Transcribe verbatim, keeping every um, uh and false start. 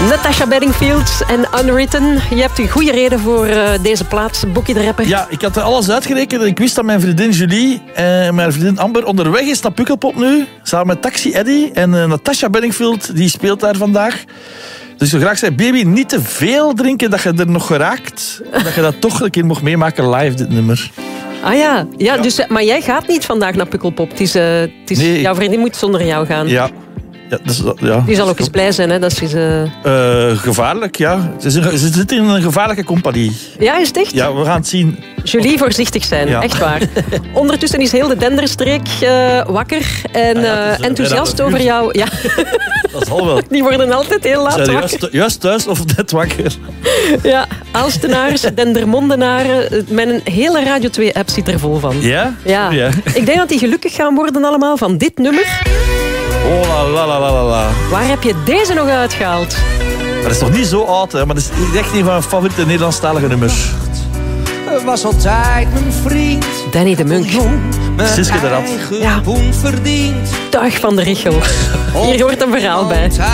Natasha Bedingfield en Unwritten. Je hebt een goede reden voor uh, deze plaats, Bokkie de Rapper. Ja, ik had er alles uitgerekend. Ik wist dat mijn vriendin Julie en mijn vriendin Amber onderweg is naar Pukkelpop nu. Samen met Taxi Eddy. En uh, Natasha Bedingfield, die speelt daar vandaag. Dus ik zou graag zeggen, baby, niet te veel drinken dat je er nog geraakt. Dat je dat toch een keer mocht meemaken live, dit nummer. Ah ja, ja, ja. Dus, maar jij gaat niet vandaag naar Pukkelpop. Het is, uh, het is, nee. Jouw vriendin moet zonder jou gaan. Ja. Ja, dus, ja. Die zal ook eens blij zijn, hè? Dat is, uh... Uh, gevaarlijk, ja. Ze, ze zit in een gevaarlijke compagnie. Ja, is het echt? Ja, we gaan het zien. Julie, voorzichtig zijn, ja. Echt waar. Ondertussen is heel de Denderstreek uh, wakker en uh, ja, is, enthousiast uh, over jou. Ja. Dat zal wel. Die worden altijd heel laat wakker. Juist, juist thuis of net wakker. Ja, Aalstenaars, Dendermondenaren. Mijn hele Radio twee-app zit er vol van. Ja? Ja. Ja. Ik denk dat die gelukkig gaan worden allemaal van dit nummer. Oh la la la la la. Waar heb je deze nog uitgehaald? Dat is nog niet zo oud, hè, maar dat is echt een van mijn favoriete Nederlandstalige nummers. Was altijd mijn vriend. Danny de Munk. Siske de Rat. Ja. Tuig van de Richel. Hier hoort een verhaal bij.